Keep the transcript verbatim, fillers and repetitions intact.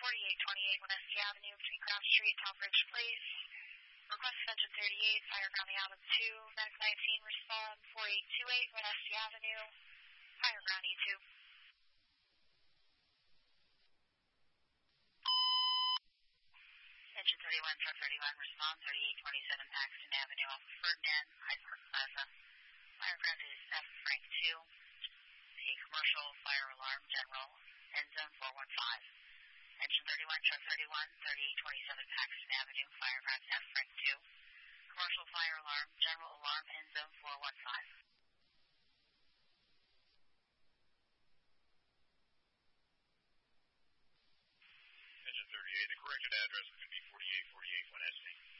forty-eight twenty-eight Winesky Avenue between Craft Street and Telfridge Place. Request engine thirty-eight, fire ground the Allen two, Max nineteen, respond forty-eight twenty-eight Winesky Avenue, fire ground E two. Engine thirty-one, truck thirty-one, respond thirty-eight twenty-seven Paxton Avenue off of Ferdinand, Hyde Park Plaza. Fire ground is F Frank two, a commercial fire alarm general, end zone four one five. Engine thirty-one, truck thirty-one, thirty-eight twenty-seven Paxton Avenue, fire ground F Frank two, commercial fire alarm, general alarm, end zone four one five. Engine thirty-eight, the corrected address is going to be forty-eight forty-eight Winesky.